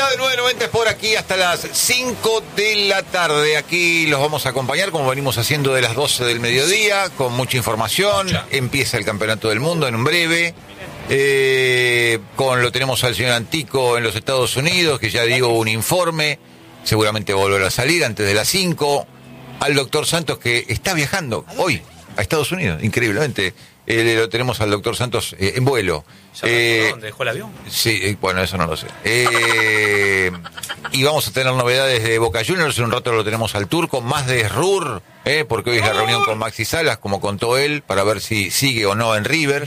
de 990 es por aquí hasta las 5 de la tarde. Aquí los vamos a acompañar como venimos haciendo de las 12 del mediodía, con mucha información. Empieza el Campeonato del Mundo en un breve. Lo tenemos al señor Antico en los Estados Unidos, que ya dio un informe. Seguramente volverá a salir antes de las 5. Al doctor Santos, que está viajando hoy a Estados Unidos, increíblemente. Lo tenemos al doctor Santos en vuelo. ¿Dónde dejó el avión? Sí, bueno, eso no lo sé. Y vamos a tener novedades de Boca Juniors. En un rato lo tenemos al Turco, más de Ruhr, porque hoy es la reunión con Maxi Salas, como contó él, para ver si sigue o no en River.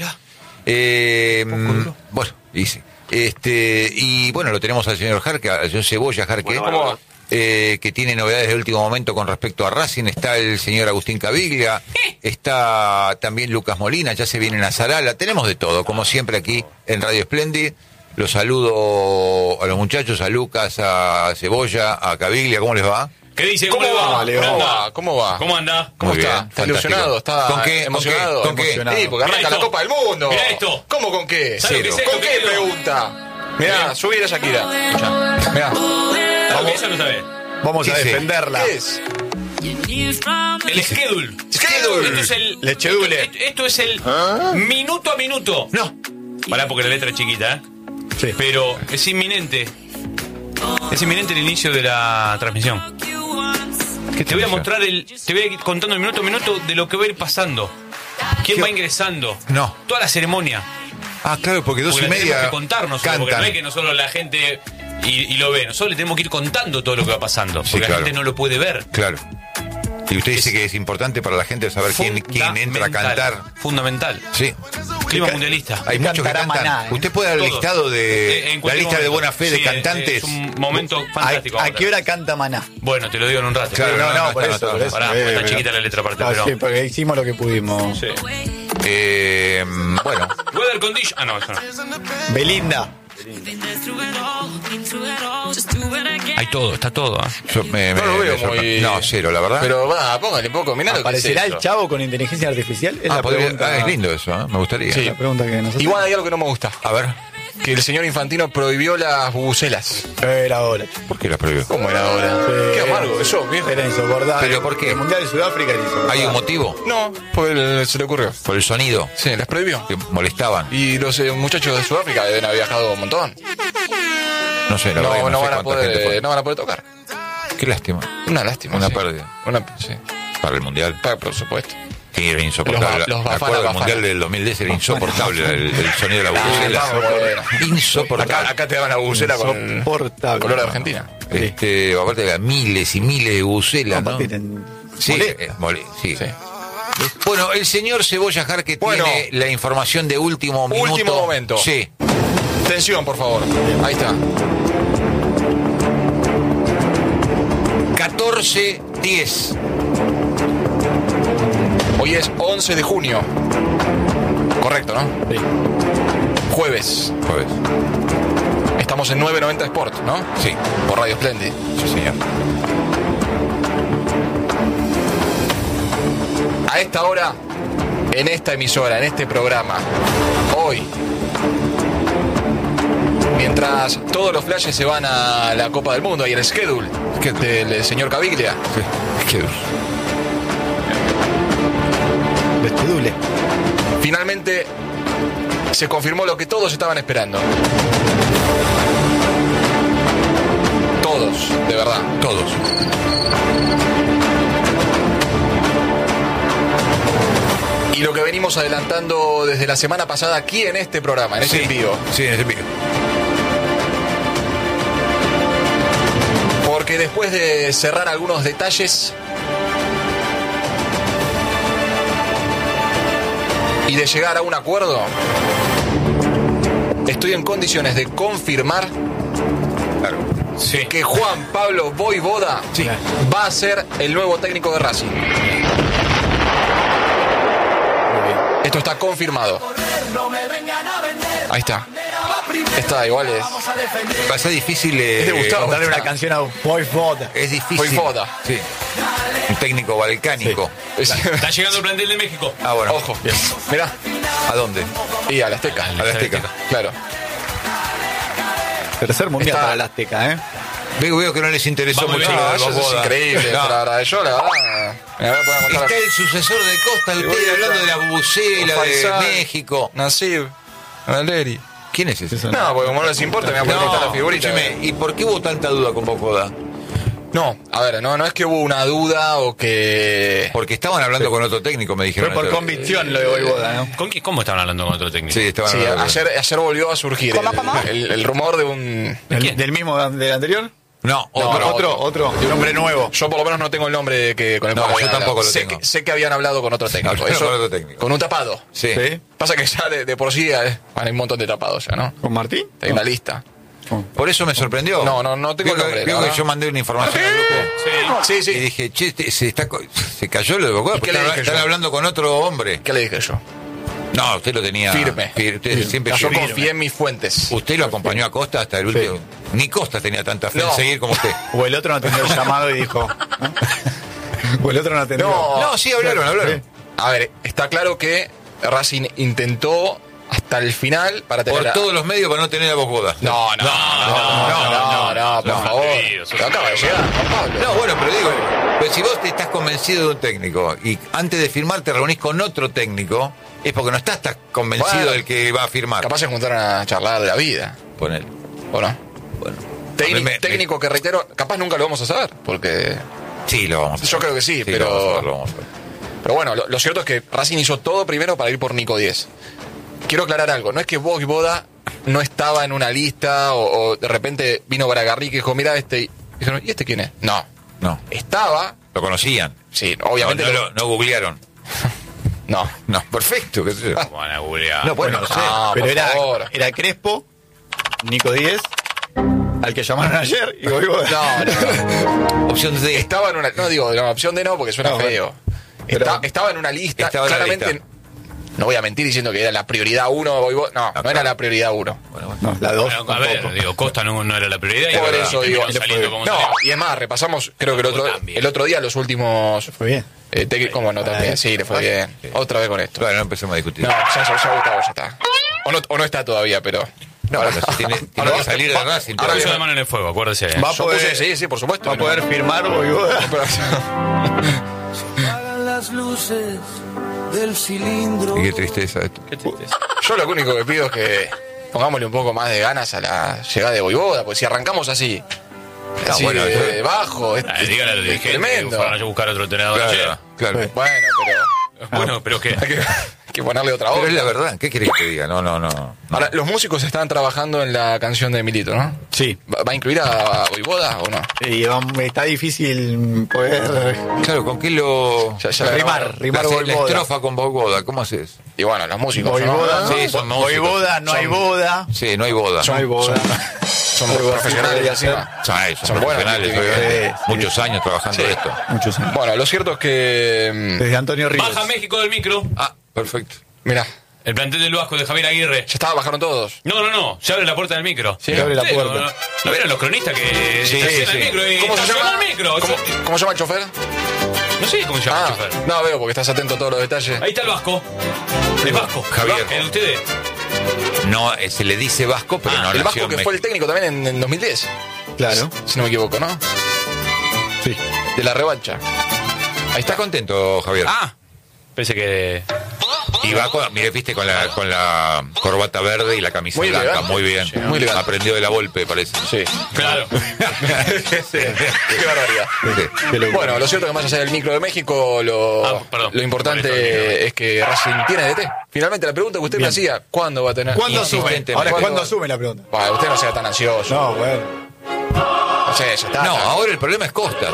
Bueno, dice. Y bueno, lo tenemos al señor Jarque, al señor Cebolla Jarque. ¿Cómo va? Que tiene novedades de último momento con respecto a Racing. Está el señor Agustín Caviglia, está también Lucas Molina, ya se vienen a Zarala. Tenemos de todo, como siempre aquí en Radio Splendid. Los saludo a los muchachos, a Lucas, a Cebolla, a Caviglia. ¿Cómo les va? ¿Qué dice? ¿Cómo va? ¿Cómo anda? ¿Cómo Muy está? bien, ¿Está ilusionado? ¿Está ¿Con qué? emocionado? ¿Con qué? Sí, porque arranca la Copa del Mundo. Mirá esto. ¿Cómo con qué? ¿Sabes lo que es esto, ¿Con qué querido? pregunta? Mirá, subí a Shakira. Mirá. Eso no sabe. Vamos a ¿Qué sé? defenderla. ¿Qué es? El schedule. Schedule. Esto es el... Lechedule. Esto es el minuto a minuto. No. Pará, porque la letra es chiquita, ¿eh? Sí. Pero es inminente. Es inminente el inicio de la transmisión. Te voy a mostrar te voy a ir contando el minuto a minuto de lo que va a ir pasando. ¿Quién ¿Qué? va ingresando? No. Toda la ceremonia. Ah, claro, porque 2:30 Porque la tenemos que contar nosotros, porque no cantan. es que nosotros la gente y lo ve. Nosotros le tenemos que ir contando todo lo que va pasando. Sí, Porque claro. la gente no lo puede ver. Claro. Y usted dice que es importante para la gente saber quién entra a cantar. Fundamental. Sí. Clima mundialista. Hay muchos que Cantará cantan. Maná, Usted puede dar el Todos. listado de En la cualquier lista de momento. buena fe de Sí, cantantes. Es un momento fantástico. ¿A ahora. qué hora canta Maná? Bueno, te lo digo en un rato. Claro, No, por está, eso. no, por eso. Pará, porque está chiquita la letra aparte, pero... Sí, porque hicimos lo que pudimos. Sí. Bueno, Weather condition... Ah, no, eso no. Belinda. Hay todo, está todo. ¿Eh? yo me No lo veo sorprende. muy... No, cero, la verdad. Pero va, póngale poco. Mirá lo que es ¿Aparecerá el eso. Chavo con inteligencia artificial? Es la podría- pregunta. es lindo eso, me gustaría. Sí. La pregunta que nosotros. Igual hay algo que no me gusta. A ver, Que el señor Infantino prohibió las bubucelas. Era ahora. ¿por qué la prohibió? ¿Cómo era ahora? Sí. Qué amargo eso, viejo. Era insoportable. ¿Pero por qué? El Mundial de Sudáfrica era insoportable. ¿Hay un motivo? No, porque se le ocurrió. Por el sonido, Sí, les prohibió. que molestaban. Y los muchachos de Sudáfrica deben haber viajado un montón. No sé, la verdad que No sé van a cuánta gente fue. poder, no van a poder tocar. Qué lástima. Una lástima. Una sí. pérdida. Sí. Para el Mundial. Por supuesto. Que era insoportable. Los Me Bafana, acuerdo del Bafana. Mundial del 2010 era insoportable el sonido de la bubucela. Bueno. Insoportable. Acá te daban la bubucela con Insoportable. color de Argentina. Aparte de miles y miles de bubucelas, ¿no? Aparte eran- Sí, molesta. sí. Sí. Bueno, el señor Cebolla Jarque Bueno. tiene la información de último minuto. Último momento. Sí. Atención, por favor. Ahí está. 14:10. Hoy es 11 de junio. Correcto, ¿no? Sí. Jueves. Jueves. Estamos en 990 Sport, ¿no? Sí, Por Radio Splendid. sí, señor. A esta hora, en esta emisora, en este programa, hoy, mientras todos los flashes se van a la Copa del Mundo y el schedule del señor Caviglia, Sí. Qué duro. Vestidule. finalmente se confirmó lo que todos estaban esperando. Todos, de verdad. Todos. Y lo que venimos adelantando desde la semana pasada aquí en este programa, en este Sí. envío. Sí, en ese envío. Porque después de cerrar algunos detalles y de llegar a un acuerdo, estoy en condiciones de confirmar Claro. Sí. que Juan Pablo Voivoda Sí. va a ser el nuevo técnico de Racing. Esto está confirmado. Ahí está. Está igual es. Va a ser difícil. Es de Gustavo. Darle una canción a Voivoda. Es difícil. Voivoda. Sí. Un técnico balcánico. Está llegando el plantel de México. Ah, bueno. Ojo. Mirá. ¿A dónde? Y a la Azteca. A la Azteca. Claro. Tercer mundial Está- para el Azteca, ¿eh? Veo que no les interesó Vamos, mucho vamos, lo de Eso es Boboda. increíble. No. Para yo, la verdad, me voy a poner a contar. Está el sucesor de Costa, voy usted a- hablando de la bubucela, de Faisal, México. Nasib, Valeri. ¿Quién es ese? Eso No, porque como no les importa, me voy a poner a contar la figurita. escúcheme, ¿y por qué hubo tanta duda con Boboda? No, a ver, no es que hubo una duda o que... Porque estaban hablando con otro técnico, me Fue dijeron. por ayer. convicción lo de Voivoda, ¿no? ¿Cómo estaban hablando con otro técnico? Sí, estaban Sí, hablando. ayer volvió a surgir el rumor de un... quién? ¿Del mismo del anterior? No, No, otro. Otro. De un hombre nuevo. Yo por lo menos no tengo el nombre con el No, cual yo habían tampoco hablado. lo tengo. Sé que habían hablado con otro técnico. Hablaron Eso, con otro técnico. Con un tapado. Sí. ¿Sí? Pasa que ya de por sí hay un montón de tapados ya, ¿no? ¿Con Martín? Hay una lista. Por eso me sorprendió. No tengo Vio el nombre, que la verdad. yo mandé una información al grupo. Sí, Y sí. dije, che, se cayó lo de Boboda. ¿Y qué porque le Están, dije están yo? hablando con otro hombre. ¿Qué le dije yo? No, usted lo tenía Firme. Usted siempre Yo firme. confié en mis fuentes. Usted lo acompañó a Costa hasta el último. Ni Costa tenía tanta fe en No. seguir como usted. O el otro no atendió el llamado y dijo. ¿no? O el otro no atendió. No, sí, hablaron. A ver, está claro que Racing intentó hasta el final para tener... Por todos los medios para no tener a Boboda. No, por favor. querido, Pero acaba de llegar, Juan Pablo. No, bueno, pero digo, pero si vos te estás convencido de un técnico y antes de firmar te reunís con otro técnico, es porque no estás tan convencido Bueno, del que va a firmar. Capaz se juntaron a charlar de la vida. Poner. ¿O no? Bueno. Técnico que reitero, capaz nunca lo vamos a saber, porque Sí, lo vamos a hacer. yo creo que sí, Lo vamos a pero... hacer, lo vamos a hacer. Pero bueno, lo cierto es que Racing hizo todo primero para ir por Nico 10. Quiero aclarar algo, no es que Boda no estaba en una lista o de repente vino Bragarnik y dijo, mira este, y dijeron, ¿y este quién es? No, No, estaba, lo conocían. sí, obviamente No googlearon. no. No, perfecto, qué sé yo. Van a googlear. No, bueno, no sé. Ah, Pero por favor. era Crespo, Nico 10, al que llamaron ayer y Voivoda. No. Opción D. Estaba en una, no digo, la opción de no porque suena No, feo. Pero- Estaba en una lista, Estaba en la claramente, lista. no voy a mentir diciendo que era la prioridad 1, no era la prioridad 1. Bueno, bueno. No, la 2. Bueno, a ver, digo, Costa no era la prioridad. y Por ahora eso digo, terminó saliendo como no, salió. y es más, repasamos, creo que También. el otro día los últimos... Fue bien. ¿Cómo no también? Sí, le fue bien. Otra vez con esto. Bueno, no empecemos a discutir. No, ya Gustavo, ya está. O no está todavía, pero... No, Ahora- pero si tiene ahora que va- salir de va- Racing. ahora Puso todavía. la mano en el fuego, acuérdese. Va a Yo poder, puse, sí, por supuesto. va a poder firmar Voivoda. Apagan las luces del cilindro. Y qué tristeza esto. Qué tristeza. Yo lo único que pido es que pongámosle un poco más de ganas a la llegada de Voivoda, porque si arrancamos así, así bueno, de bajo, Dígale a los dirigentes que tremendo. fueron a buscar otro entrenador ayer. Claro, claro. Bueno, pero Bueno, pero ¿qué? hay que ponerle otra Pero voz. es la verdad, ¿qué querés que te diga? No. Ahora, los músicos están trabajando en la canción de Milito, ¿no? Sí. ¿Va a incluir a Voivoda o no? Y está difícil poder Claro, ¿con qué lo...? Ya rimar La Voivoda. estrofa con Boboda, ¿cómo haces? Y bueno, los músicos, Voivoda, ¿no? Sí, son músicos. Voivoda, no hay boda. Sí, no hay boda. No hay boda. Son Algo así profesionales podría encima. Son Son buenos, profesionales, sí, obviamente. sí, Muchos años trabajando Sí. en esto. Muchos años. Bueno, lo cierto es que... Desde Antonio Ríos. Baja México del micro. Ah, perfecto. Mirá, El plantel del Vasco de Javier Aguirre. ya estaba, bajaron todos. No. Se abre la puerta del micro. Sí, abre la ¿Ustedes puerta. ¿No vieron los cronistas que Sí, estacionan sí. el micro y ¿Cómo se estacionan llama? el micro? ¿Cómo se llama el chofer? No sé cómo se llama el Ah, chofer. no veo porque estás atento a todos los detalles. Ahí está el Vasco. El Vasco. Javier. El Vasco, el de ustedes. No, se le dice Vasco, pero no El nació Vasco en que México. fue el técnico también en 2010. Claro. Si no me equivoco, ¿no? Sí. De la revancha. Ahí está contento, Javier. Ah. Pensé que... Y va con, mire, viste, con la corbata verde y la camisa Muy blanca, elegante. muy bien. Sí, muy elegante. Aprendió de la Volpe, parece. Sí. Claro. Qué barbaridad. Sí. Qué locura. Bueno, lo cierto es que más allá del micro de México, lo Perdón. Por eso el importante micro. es que Racing tiene DT. Finalmente, la pregunta que usted me hacía, ¿cuándo va a tener? ¿Cuándo asume? Insistente. Ahora, ¿Cuándo? ¿cuándo asume la pregunta? Bueno, usted no sea tan ansioso. No, bueno. No sé, ya está. No, ahora el problema es Costas.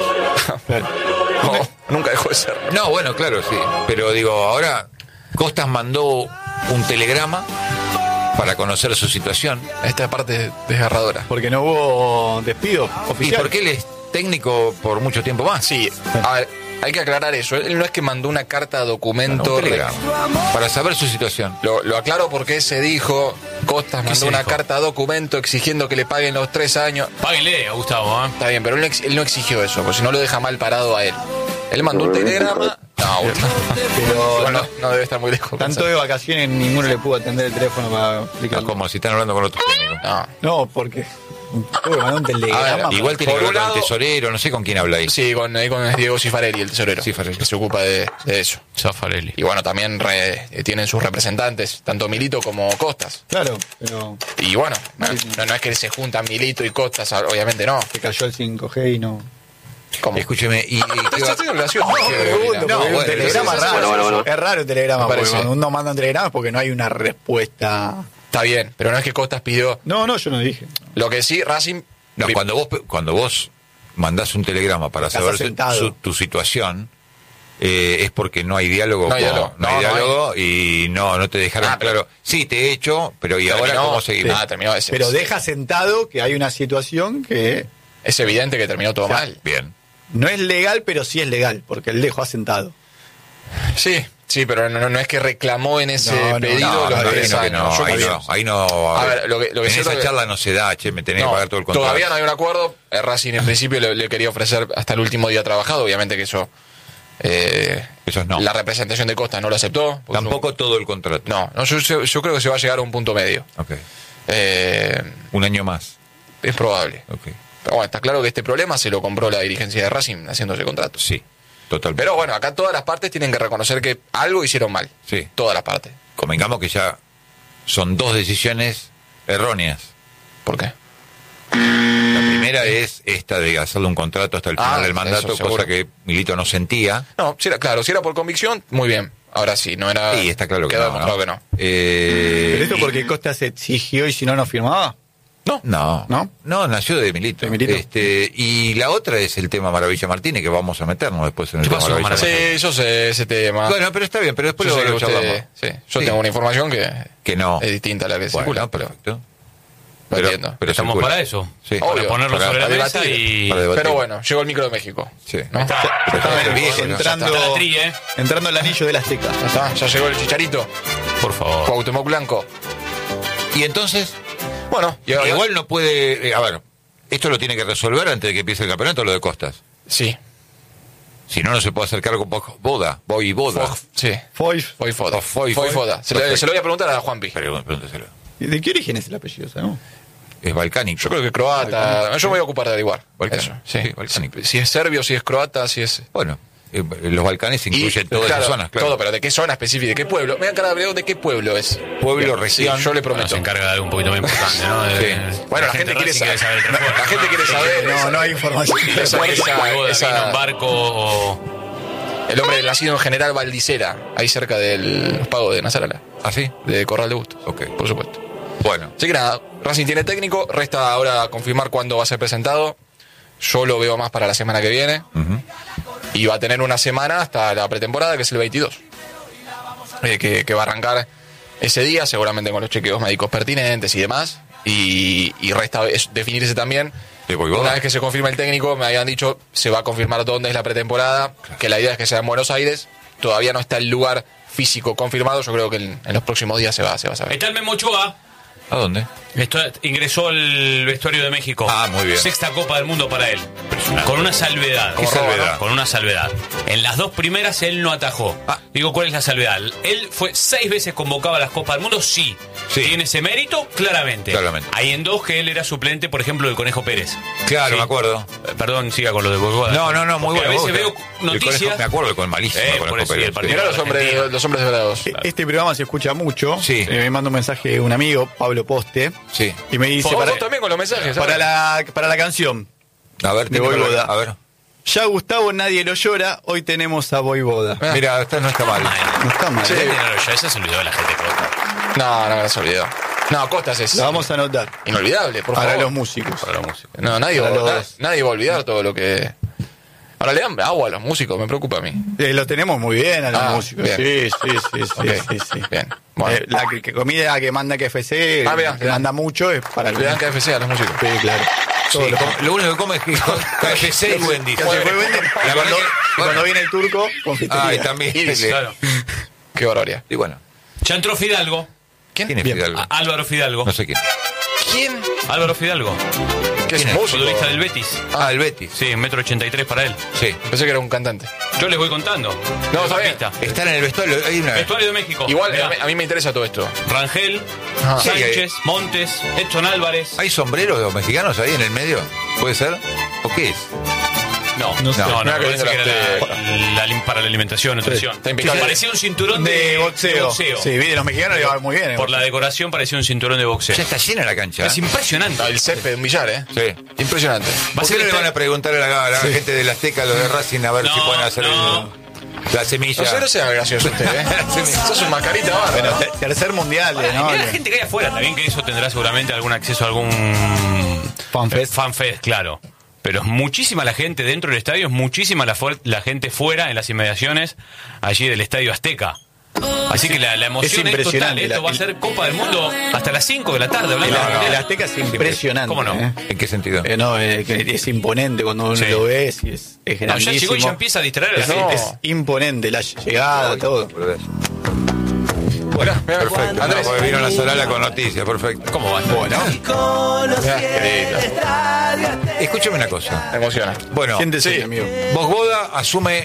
No, nunca dejó de ser. No, bueno, claro, sí. Pero digo, ahora Costas mandó un telegrama para conocer su situación. Esta parte desgarradora. Porque no hubo despido ¿Y oficial. por qué él es técnico por mucho tiempo más? Sí, a ver, hay que aclarar eso. Él no es que mandó una carta documento. Un telegrama. Para saber su situación. Lo aclaro porque se dijo, Costas se mandó una dijo? carta documento exigiendo que le paguen los 3 años. Páguenle a Gustavo, ¿eh? Está bien, pero él no exigió eso, porque si no lo deja mal parado a él. Él mandó un telegrama. No, Pero bueno, no debe estar muy lejos. tanto de vacaciones ninguno le pudo atender el teléfono para Ah, explicarlo. como si están hablando con otros técnicos. No. No, porque Mandó un telegrama. Igual tiene por que un ver con el lado- tesorero, no sé con quién habla ahí. Sí, ahí con Diego Cifarelli, el tesorero. Cifarelli. Que se ocupa de eso. Zaffarelli. Y bueno, también tienen sus representantes, tanto Milito como Costas. Claro, pero Y bueno, no es que se juntan Milito y Costas, obviamente no. se cayó el 5G y no. ¿Cómo? Escúcheme, y ¿qué va? Está gracioso. Pregunto, No, porque bueno, un telegrama sí, sí, raro. bueno. Es raro el telegrama, Me porque parece. cuando uno manda un telegrama es porque no hay una respuesta. Está bien, pero no es que Costas pidió. No, yo no dije. Lo que sí, Racing. No, cuando vos mandás un telegrama para Estás saber sentado. tu situación, es porque no hay diálogo. No hay diálogo. No hay No, no diálogo y no te dejaron Ah, pero- claro. Sí, te he hecho, pero ¿y ahora Terminó. cómo seguimos? Ah, terminó ese. Pero deja sentado que hay una situación que Es evidente que terminó todo O sea, mal. Bien. no es legal, pero sí es legal, porque él dejó asentado. Sí, pero no es que reclamó en ese No, no, pedido No, los no, 10 ahí no, años. Yo ahí creo- no, ahí no. A ver, lo que en siento esa que- charla no se da, che, me tenés que pagar todo el contrato. Todavía no hay un acuerdo. Racing en principio le quería ofrecer hasta el último día trabajado. Obviamente que eso. Eso no. La representación de Costa no lo aceptó. porque Tampoco todo el contrato. yo creo que se va a llegar a un punto medio. Ok. Eh, Un año más. es probable. Ok. Pero bueno, está claro que este problema se lo compró la dirigencia de Racing haciendo ese contrato. Sí, totalmente. Pero bueno, acá todas las partes tienen que reconocer que algo hicieron mal. Sí. Todas las partes. Convengamos que ya son dos decisiones erróneas. ¿Por qué? La primera es esta de hacerle un contrato hasta el final del mandato, eso seguro. cosa que Milito no sentía. No, si era por convicción, muy bien. Ahora sí, no era. Y está claro que quedó no, demostrado ¿no? que no. ¿Pero esto porque Costa se exigió y si no firmaba? No, nació de Milito. De Milito. Y la otra es el tema Maravilla Martínez, que vamos a meternos después en el ¿Qué tema pasó, Maravilla Maravilla? Martínez. Sí, yo sé ese tema. Bueno, pero está bien, pero después Yo sé lo que usted- charlamos. sí, yo Sí. tengo una información Que no. es distinta a la que Bueno, circula. perfecto. Lo entiendo. pero Estamos circula. para eso. Sí. Para Obvio, ponerlo para sobre la mesa debatir. y. Para debatir. Pero bueno, llegó el micro de México. Sí. ¿No? Está. Está el viejo, ¿no? Está la tri, Entrando el anillo de la Azteca. Ya está, ya llegó el Chicharito, Por favor. Cuauhtémoc Blanco. Y entonces, Bueno, y ahora- igual no puede. A ver, esto lo tiene que resolver antes de que empiece el campeonato, lo de Costas. Sí. Si no, no se puede hacer cargo Boda. Sí. Foyf. Foyfoda. O Foy- Foyfoda. Se Perfecto. lo voy a preguntar a Juanpi. Pero pregúnteselo. ¿De qué origen es el apellido? ¿No? Es balcánico. Yo creo que croata. Yo me voy a ocupar de averiguar. Balcánico. Eso, sí. Sí, balcánico. Si es serbio, si es croata, si es. Bueno, los Balcanes incluyen todas claro, esas zonas, claro. Todo, pero ¿de qué zona específica? ¿De qué pueblo? Me dan cara de qué pueblo es. Pueblo, Sí, región. yo le Bueno, prometo. se encarga de algo un poquito más importante, ¿no? Sí. Bueno, la gente quiere Racing saber. el transporte. La gente quiere saber. No hay información. Esa- esa- Vino en barco o. El hombre nacido en General Valdicera, ahí cerca del pago de Nazarala, ¿Ah, sí? de Corral de Bustos. Ok. Por supuesto. Bueno, Así que nada, Racing tiene técnico, resta ahora confirmar cuándo va a ser presentado. Yo lo veo más para la semana que viene. Y va a tener una semana hasta la pretemporada, que es el 22. Que va a arrancar ese día, seguramente con los chequeos médicos pertinentes y demás. Y resta definirse también. de Voivoda. Una vez que se confirma el técnico, me habían dicho, se va a confirmar dónde es la pretemporada, que la idea es que sea en Buenos Aires. Todavía no está el lugar físico confirmado, yo creo que en los próximos días se va a saber. Está el Memo Ochoa. ¿A dónde? Ingresó al vestuario de México. Ah, muy bien. Sexta Copa del Mundo para él. Con una salvedad. ¿Qué salvedad? Con una salvedad. En las dos primeras él no atajó. Digo, ¿cuál es la salvedad? Él fue 6 veces convocado a las Copas del Mundo, sí. Sí. ¿Tiene ese mérito? Claramente. Claramente. Hay en 2 que él era suplente, por ejemplo, del Conejo Pérez. Claro, Sí. me acuerdo. Perdón, siga con lo de Voivoda. No, muy Porque bueno. a veces veo El Conejo, noticias. me acuerdo con malísimo. con por el eso, y el partido. Mirá los Argentina. hombres dorados. Este programa se escucha mucho. Sí. Me manda un mensaje un amigo, Pablo Poste, Sí. y me dice Vos para, también con los mensajes, ¿sabes? para la canción. A ver, De tiene que Voivoda. hablar. A ver. Ya Gustavo nadie lo llora, hoy tenemos a Voivoda. Mira, esta no está mal. No está mal. Sí. ¿eh? Eso se olvidó de la gente. No, me se olvidó. No, Costas es La vamos a anotar. inolvidable, por Para favor. los músicos. Para la música. No, nadie Para va, los- nadie va a olvidar todo lo que... Ahora le dan agua a los músicos, me preocupa a mí. Lo tenemos muy bien a los Ah, músicos. bien. Sí. Ok, bien. Bueno. La comida que manda KFC, bien, que bien. manda mucho, es para Le dan KFC a los músicos. Sí, claro. Sí, lo único que come es KFC y Wendy's. Que se fue vender. La Y cuando, verdad que- cuando viene el turco, confitería. Ay, también. Claro. Qué barbaridad. Y bueno, Ya entró Fidalgo. ¿quién es Bien. Fidalgo? Álvaro Fidalgo. No sé quién. ¿Quién? Álvaro Fidalgo, ¿Qué es ¿Quién es? músico? futbolista del Betis. Ah, el Betis. Sí, 1,83 m para él. Sí. Pensé que era un cantante. Yo les voy contando. No, está bien. Pista. Están en el vestuario. Hay una... Vestuario de México. Igual, Mirá, a mí me interesa todo esto. Rangel, Ah. Sánchez, Montes, Edson Álvarez. ¿Hay sombreros de los mexicanos ahí en el medio? ¿Puede ser? ¿O qué es? No, No sé. no, Mirá que parece que viene era para la alimentación, nutrición. está impecable. Parecía un cinturón De boxeo. Sí, vienen los mexicanos y van muy bien. Por la decoración parecía un cinturón de boxeo. Ya está llena la cancha. Es impresionante. El césped de un billar, ¿eh? Sí. Impresionante. Va a ¿Por ser qué no le esta- van a preguntar a la gente del Azteca, los de Racing, a ver No, si pueden hacer no. la semilla? No sea gracioso usted, ¿eh? Sos un mascarita Pero bárbaro. tercer mundial, ¿no? Mirá la gente que hay afuera también, que eso tendrá seguramente algún acceso a algún fanfest, claro. Pero es muchísima la gente dentro del estadio, es muchísima la gente fuera, en las inmediaciones, allí del Estadio Azteca. Así que la emoción es total. impresionante. Esto va a ser Copa del Mundo hasta las 5 de la tarde. Hablando El Azteca es impresionante. ¿Cómo no? ¿En qué sentido? Que es imponente cuando uno Sí. lo ve, y es No, ya grandísimo. llegó y ya empieza a distraer a la Es, gente. es imponente la llegada, todo. Bueno, Perfecto. Andrés. No, porque vino la Solala con noticias, perfecto. ¿Cómo va? Bueno, Mirá, qué lindo. Escúchame una cosa. Me emociona. Bueno, siéntese, sí. amigo. Bogboda asume.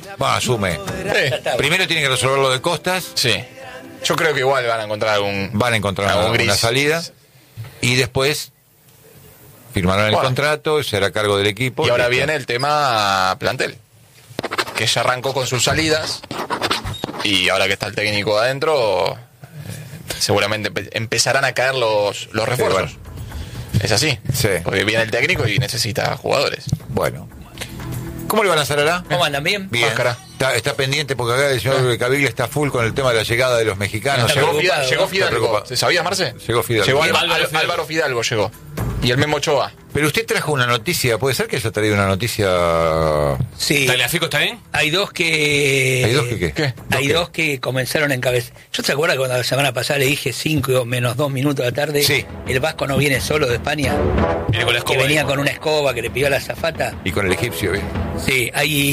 Primero tiene que resolver lo de Costas. Sí. Yo creo que igual van a encontrar algún... Van a encontrar algún una gris. salida. Y después firmarán el Bueno. contrato, será a cargo del equipo. Y ahora Listo. viene el tema plantel, que ya arrancó con sus salidas y ahora que está el técnico adentro, seguramente empezarán a caer los refuerzos. Sí, Es así, Sí. porque viene el técnico y necesita jugadores. Bueno. ¿Cómo le van a hacer ahora? ¿Cómo andan? ¿Bien? Bien. Máscara. Está pendiente porque acá el señor Caviglia está full con el tema de la llegada de los mexicanos. Está Llegó, preocupado, Llegó ¿no? Está Fidalgo. preocupado. ¿Sabías, Marce? Llegó Fidalgo. Llegó Álvaro Fidalgo. Álvaro Fidalgo llegó. Y el Memo Ochoa. Pero usted trajo una noticia, ¿puede ser que haya traído una noticia? Sí. ¿Tagliafico está bien? Hay dos que... ¿Hay dos que qué? ¿Qué? Hay dos que comenzaron en cabeza. ¿Yo se acuerda cuando la semana pasada le dije 5 menos 2 minutos de la tarde? Sí. El Vasco no viene solo de España. Viene con la escoba. Que venía con una escoba que le pidió a la azafata. Y con el egipcio, ¿bien? Sí,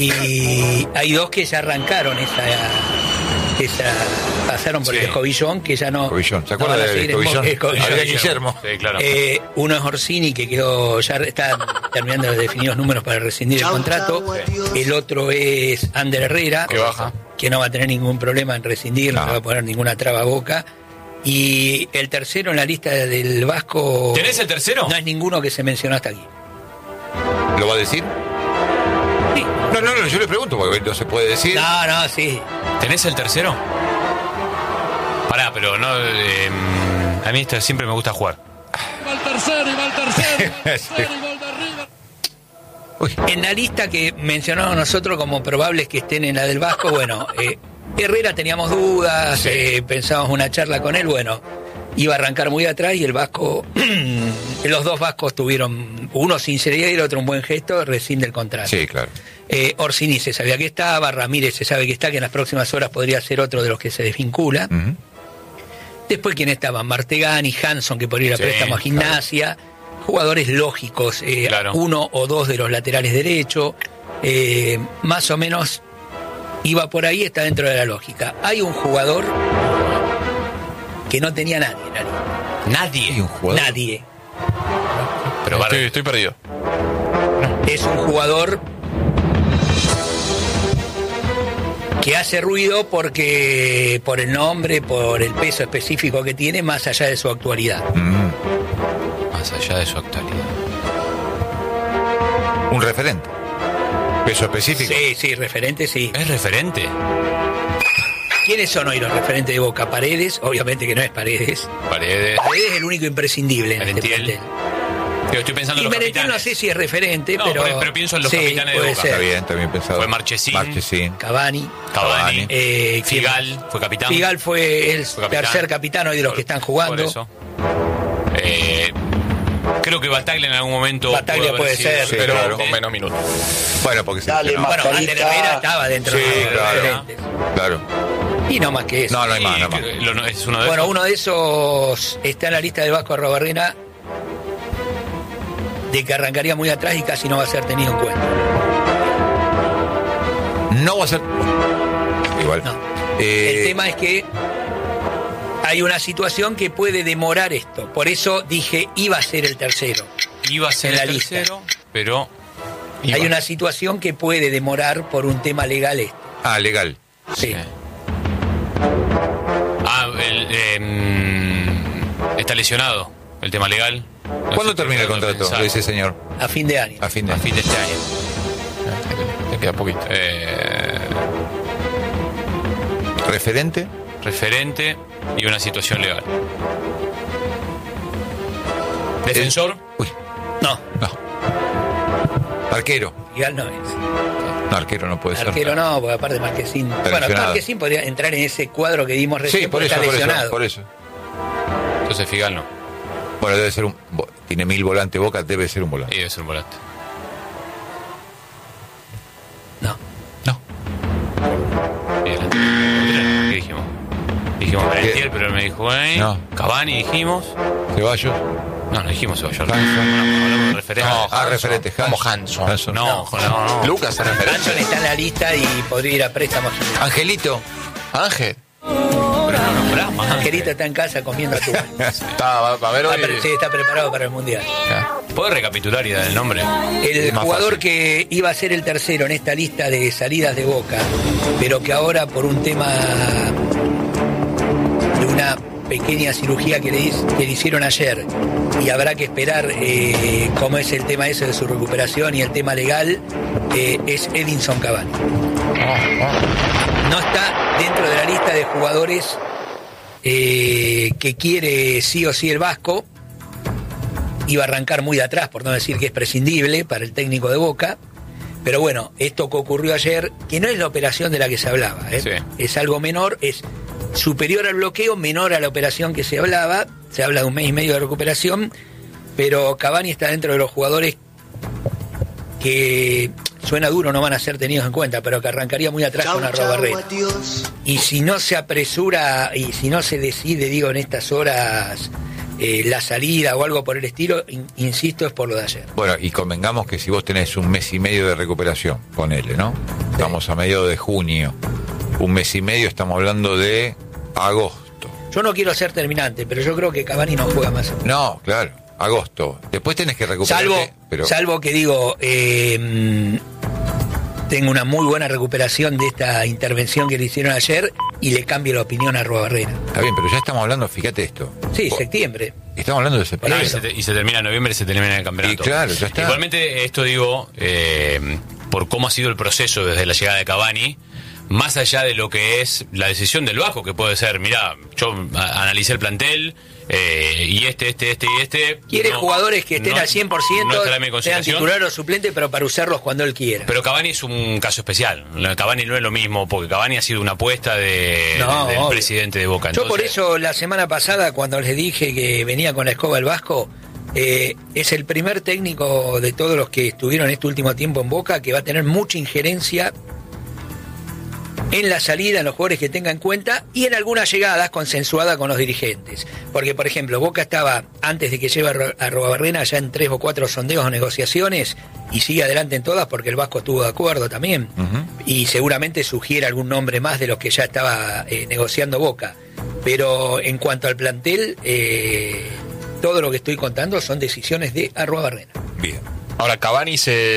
hay dos que ya arrancaron esa pasaron por Sí. el escobillón, que ya no... Escobillón. ¿Se no acuerda van a del seguir en escobillón? Había Guillermo. Sí, claro. Uno es Orsini, que quedó, ya está terminando de definir los números para rescindir el contrato. El otro es Ander Herrera, Que baja. que no va a tener ningún problema en rescindir, no No. le va a poner ninguna traba a boca. Y el tercero en la lista del Vasco... ¿Tenés el tercero? No es ninguno que se mencionó hasta aquí. ¿Lo va a decir? Sí. No, yo le pregunto porque no se puede decir. No, sí. ¿Tenés el tercero? Pará, pero no. A mí esto siempre me gusta jugar. Sí. Uy, En la lista que mencionamos nosotros como probables que estén en la del Vasco, bueno, Herrera teníamos dudas, pensábamos una charla con él, bueno, iba a arrancar muy atrás y el Vasco, los dos Vascos tuvieron, uno sinceridad y el otro un buen gesto, rescinde el contrato. sí, claro. Orsini se sabía que estaba, Ramírez se sabe que está, que en las próximas horas podría ser otro de los que se desvincula. Ujú. Después, ¿quién estaba? Martegani, Hanson, que podría ir a Sí, préstamo a Gimnasia. Jugadores lógicos, Claro. uno o dos de los laterales derechos. Más o menos iba por ahí, está dentro de la lógica. Hay un jugador que no tenía nadie en la lista. Nadie. ¿Hay un jugador? Nadie. Pero Estoy perdido. Es un jugador que hace ruido porque por el nombre, por el peso específico que tiene, más allá de su actualidad. más allá de su actualidad. Un referente. Peso específico. Sí, referente, sí. ¿Es referente? ¿Quiénes son hoy los referentes de Boca? Paredes, obviamente que no es Paredes. Paredes. Paredes es el único imprescindible en este Merentiel. plantel. Pero estoy pensando Y en los Merentiel capitanes. no sé si es referente, No, pero pienso en los sí, capitanes de puede Boca. ser. Está bien, también pensado. Fue Marchesín. Marchesín. Cavani. Cavani. ¿quién Figal más? fue capitán. Figal fue el Fue capitán. tercer capitán hoy de los que están jugando. Por eso. Creo que Bataglia en algún momento. Bataglia pudo puede haber sido ser, Sí, Pero claro. con menos minutos. Bueno, porque se Dale, lesionó. Bueno, Ander Herrera estaba dentro Sí, de los claro. referentes. Claro. Y no más que eso. No, no hay más, no hay más. Es uno de Bueno, esos. uno de esos está en la lista de Vasco Arrobarrena, de que arrancaría muy atrás y casi no va a ser tenido en cuenta. No va a ser. Igual. No. El tema es que hay una situación que puede demorar esto. Por eso dije, iba a ser el tercero. Iba a ser en la el lista. tercero, pero... Hay una situación que puede demorar por un tema legal esto. Ah, legal. Sí. Está lesionado el tema legal. ¿Cuándo termina el contrato de ese señor? A fin de año. A fin de A año. fin de este año. Te queda poquito. ¿Referente? Referente y una situación legal. ¿Defensor? Uy, No, no. Arquero. legal no es. No, arquero no puede ser. Arquero no, porque aparte Marquesín. Bueno, lesionado. Marquesín podría entrar en ese cuadro que dimos recién Sí, por porque eso, está por eso, lesionado. por eso. Entonces Figal no. Bueno, debe ser tiene 1000 volantes Boca, debe ser un volante. Y debe ser un volante. No. No. Y delante. ¿Qué dijimos? Dijimos Merentiel, pero él me dijo, No. Cavani dijimos. Ceballos. No dijimos Ceballos. Hanson. Hablamos de referente. Referente. Como Hanson. No. Lucas es referente. Hanson está en la lista y podría ir a préstamos. Angelito. Ángel. Pero no nombrás más. Angelito está en casa comiendo atún. Va a ver hoy. Sí, está preparado para el Mundial. ¿Puedes recapitular y dar el nombre? El Es más jugador fácil. que iba a ser el tercero en esta lista de salidas de Boca, pero que ahora por un tema de una pequeña cirugía que le hicieron ayer y habrá que esperar cómo es el tema ese de su recuperación y el tema legal, es Edinson Cavani. No está dentro de la lista de jugadores que quiere sí o sí el Vasco. Iba a arrancar muy de atrás, por no decir que es prescindible para el técnico de Boca. Pero bueno, esto que ocurrió ayer, que no es la operación de la que se hablaba, Sí. es algo menor, es superior al bloqueo, menor a la operación que se hablaba. Se habla de 1 mes y medio de recuperación, pero Cavani está dentro de los jugadores que, suena duro, no van a ser tenidos en cuenta, pero que arrancaría muy atrás con Arrobarrena. Y si no se apresura y si no se decide, digo, en estas horas la salida o algo por el estilo, insisto, es por lo de ayer. Bueno, y convengamos que si vos tenés 1 mes y medio de recuperación, ponele, ¿no? Estamos a medio de junio. 1 mes y medio, estamos hablando de agosto. Yo no quiero ser terminante, pero yo creo que Cavani no juega más. No, claro, agosto. Después tenés que recuperarte. Salvo que digo, tengo una muy buena recuperación de esta intervención que le hicieron ayer y le cambie la opinión a Arrobarrena. Está bien, pero ya estamos hablando, fíjate esto. Sí, septiembre. Estamos hablando de septiembre. Y se termina en noviembre y se termina el campeonato. Y claro, ya está. Igualmente, esto digo, por cómo ha sido el proceso desde la llegada de Cavani, más allá de lo que es la decisión del Vasco, que puede ser, mirá, yo analicé el plantel, y este. Quiere jugadores que estén al 100%, no estará en mi sean consideración. titular o suplente, pero para usarlos cuando él quiera. Pero Cavani es un caso especial. Cavani no es lo mismo, porque Cavani ha sido una apuesta del obvio. presidente de Boca. Yo por Entonces, eso la semana pasada, cuando les dije que venía con la escoba el Vasco, es el primer técnico de todos los que estuvieron este último tiempo en Boca que va a tener mucha injerencia en la salida, en los jugadores que tenga en cuenta y en algunas llegadas consensuadas con los dirigentes. Porque, por ejemplo, Boca estaba, antes de que lleve a Arrobarrena, ya en 3 o 4 sondeos o negociaciones y sigue adelante en todas porque el Vasco estuvo de acuerdo también. Y seguramente sugiere algún nombre más de los que ya estaba negociando Boca. Pero en cuanto al plantel, todo lo que estoy contando son decisiones de Arrobarrena. Bien. Ahora, Cavani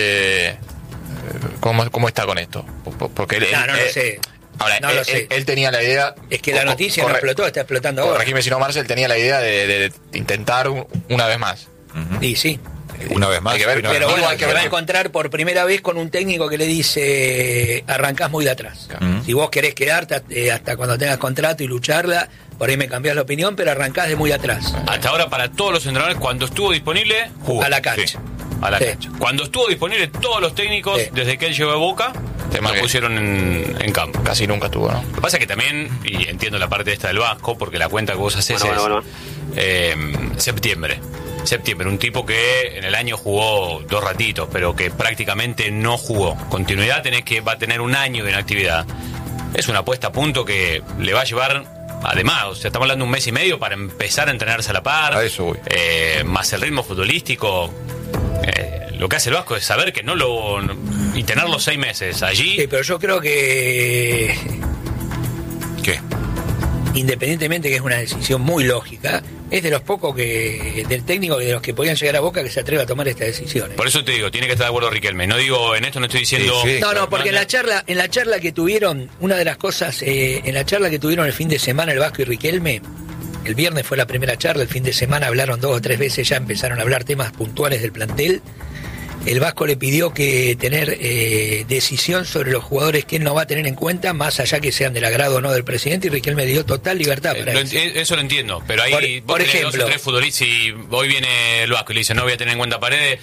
¿Cómo está con esto? Porque él, No lo sé. Ahora, No lo sé. él tenía la idea... Es que la noticia no explotó, está explotando ahora. Corregime si no, Marcel, tenía la idea de intentar una vez más. Y sí. Una vez más. Hay que ver, una vez Pero más. bueno, hay que se va ver. a encontrar por primera vez con un técnico que le dice arrancás muy de atrás. Si vos querés quedarte hasta cuando tengas contrato y lucharla, por ahí me cambiás la opinión, pero arrancás de muy atrás. hasta ahora, para todos los entrenadores, cuando estuvo disponible, jugó. A la cancha. Sí, a la Sí. cancha. Cuando estuvo disponible, todos los técnicos, Sí. desde que él llegó a Boca, Tema lo que- pusieron en campo. Casi nunca estuvo, ¿no? Lo que pasa es que también, y entiendo la parte esta del Vasco, porque la cuenta que vos haces septiembre. Septiembre, un tipo que en el año jugó 2 ratitos, pero que prácticamente no jugó. Continuidad va a tener 1 año de inactividad. Es una puesta a punto que le va a llevar, además, o sea, estamos hablando de 1 mes y medio para empezar a entrenarse a la par. A eso voy. Más el ritmo futbolístico. Lo que hace el Vasco es saber que y tener los 6 meses allí. Sí, pero yo creo que ¿Qué? independientemente que es una decisión muy lógica, es de los pocos del técnico de los que podían llegar a Boca que se atreve a tomar estas decisiones. Por eso te digo, tiene que estar de acuerdo Riquelme. No digo, en esto no estoy diciendo... No, porque en la charla que tuvieron, una de las cosas, en la charla que tuvieron el fin de semana el Vasco y Riquelme, el viernes fue la primera charla, el fin de semana hablaron 2 o 3 veces, ya empezaron a hablar temas puntuales del plantel. El Vasco le pidió que tener decisión sobre los jugadores que él no va a tener en cuenta, más allá que sean del agrado o no del presidente, y Riquelme le dio total libertad para eso. Eso lo entiendo, pero ahí por ejemplo, 2 o 3 futbolistas y hoy viene el Vasco y le dice no voy a tener en cuenta Paredes.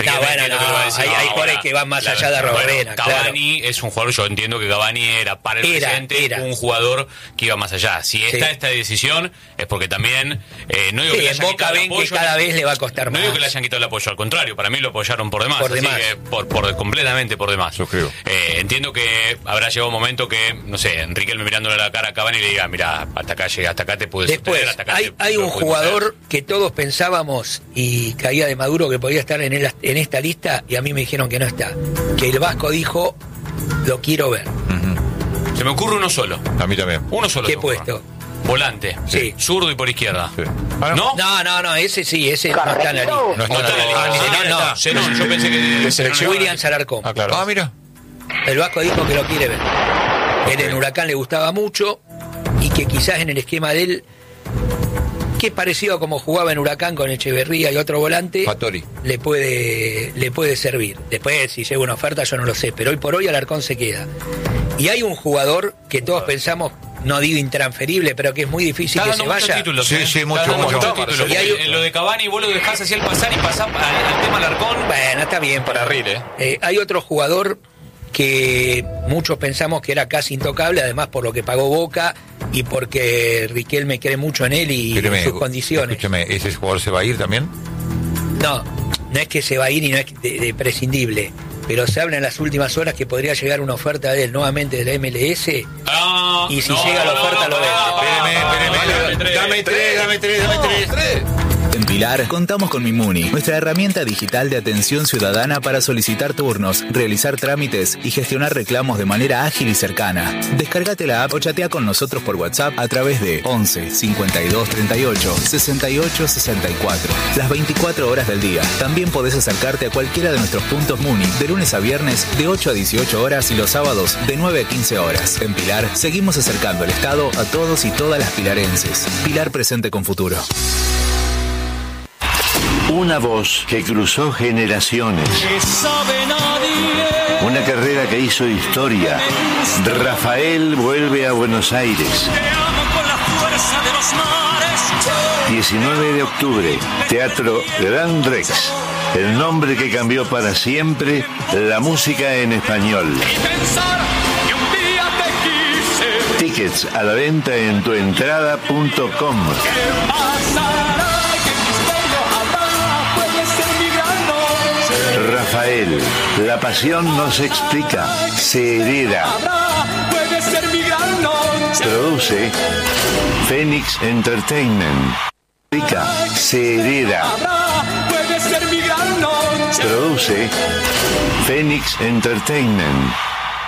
Hay jugadores que van más allá de Arboleda. Cavani es un jugador, yo entiendo que Cavani era para el presidente un jugador que iba más allá. Si está esta decisión es porque también no digo que le hayan quitado el apoyo, que cada vez le va a costar más. No digo que le hayan quitado el apoyo, al contrario, para mí lo apoyaron por demás. Completamente por demás. Yo creo. Entiendo que habrá llegado un momento que, no sé, Riquelme mirándole la cara a Cavani y le diga, mira, hasta acá llega, hasta acá te pude sostener, hasta acá hay un jugador que todos pensábamos y caía de Maduro que podía estar en esta lista y a mí me dijeron que no está. Que el Vasco dijo, lo quiero ver. Se me ocurre uno solo. A mí también. Uno solo. ¿Qué puesto? Volante. Sí. Zurdo y por izquierda. Sí. ¿No? No, ese sí, ese no está en la lista. No está en la lista. No, yo pensé que de selección. William Alarcón. Claro. Mira. El Vasco dijo que lo quiere ver. Él en Huracán le gustaba mucho y que quizás en el esquema de él, que es parecido a como jugaba en Huracán con Echeverría y otro volante, Fattori, le puede servir. Después, si llega una oferta, yo no lo sé, pero hoy por hoy Alarcón se queda. Y hay un jugador que todos pensamos, no digo intransferible, pero que es muy difícil que se vaya. Títulos, sí, mucho. Títulos. Y lo de Cavani vos lo dejás así al pasar y pasás al tema Alarcón. Bueno, está bien. Para Rile. Hay otro jugador que muchos pensamos que era casi intocable, además por lo que pagó Boca y porque Riquelme cree mucho en él y en sus condiciones. Escúchame, ¿ese jugador se va a ir también? No es que se va a ir y no es de prescindible, pero se habla en las últimas horas que podría llegar una oferta de él nuevamente de la MLS y si llega la oferta lo vende. Espérame, dame tres. En Pilar contamos con Mimuni, nuestra herramienta digital de atención ciudadana para solicitar turnos, realizar trámites y gestionar reclamos de manera ágil y cercana. Descárgate la app o chatea con nosotros por WhatsApp a través de 11 52 38 68 64. Las 24 horas del día. También podés acercarte a cualquiera de nuestros puntos Muni de lunes a viernes de 8 a 18 horas y los sábados de 9 a 15 horas. En Pilar seguimos acercando el Estado a todos y todas las pilarenses. Pilar presente con futuro. Una voz que cruzó generaciones. Una carrera que hizo historia. Rafael vuelve a Buenos Aires. 19 de octubre, Teatro Gran Rex. El nombre que cambió para siempre la música en español. Tickets a la venta en tuentrada.com. Rafael, la pasión no se explica, se hereda. Produce Phoenix Entertainment. Se hereda. Produce Phoenix Entertainment.